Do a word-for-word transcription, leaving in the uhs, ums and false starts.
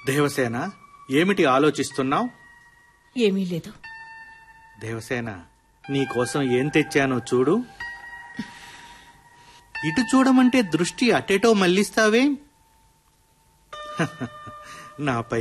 దేవసేన, ఏమిటి ఆలోచిస్తున్నావు? ఏమీ లేదు. దేవసేన, నీకోసం ఏం తెచ్చానో చూడు. ఇటు చూడమంటే దృష్టి అటేటో మళ్లిస్తావే. నాపై